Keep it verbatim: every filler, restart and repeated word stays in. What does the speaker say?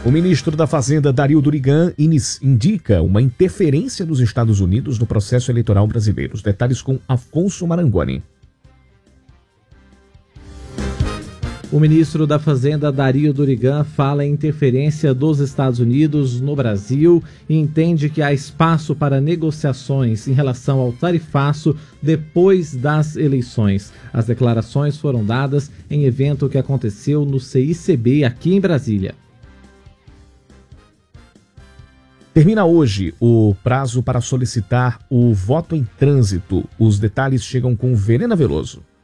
O ministro da Fazenda, Dario Durigan, indica uma interferência dos Estados Unidos no processo eleitoral brasileiro. Os detalhes com Afonso Marangoni. O ministro da Fazenda, Dario Durigan, fala em interferência dos Estados Unidos no Brasil e entende que há espaço para negociações em relação ao tarifaço depois das eleições. As declarações foram dadas em evento que aconteceu no C I C B aqui em Brasília. Termina hoje o prazo para solicitar o voto em trânsito. Os detalhes chegam com Verena Veloso.